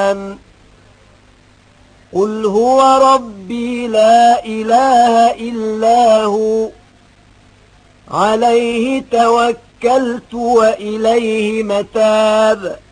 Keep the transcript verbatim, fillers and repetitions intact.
الرحمن قل هو ربي لا إله إلا هو عليه توكلت وإليه متاب